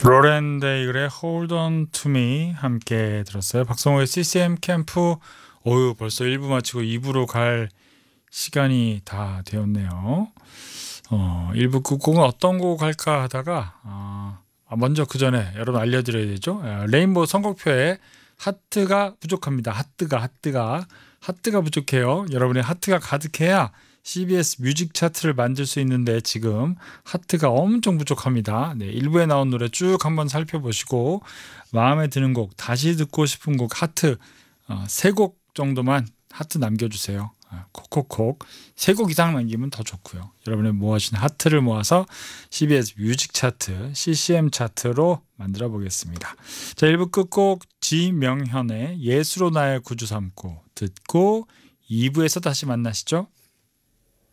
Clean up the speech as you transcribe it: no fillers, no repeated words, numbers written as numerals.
로렌 데일의 Hold On To Me 함께 들었어요. 박성호의 CCM 캠프. 어유 벌써 1부 마치고 2부로 갈 시간이 다 되었네요. 1부 끝곡은 어떤 곡 할까 하다가 먼저 그 전에 여러분 알려드려야 되죠. 레인보우 선곡표에 하트가 부족합니다. 하트가 부족해요. 여러분의 하트가 가득해야 CBS 뮤직 차트를 만들 수 있는데 지금 하트가 엄청 부족합니다. 네, 1부에 나온 노래 쭉 한번 살펴보시고 마음에 드는 곡, 다시 듣고 싶은 곡 하트 3곡 정도만 하트 남겨주세요. 콕콕콕 3곡 이상 남기면 더 좋고요. 여러분의 모아주신 하트를 모아서 CBS 뮤직 차트, CCM 차트로 만들어 보겠습니다. 자, 1부 끝곡 지명현의 예수로 나의 구주 삼고 듣고 2부에서 다시 만나시죠.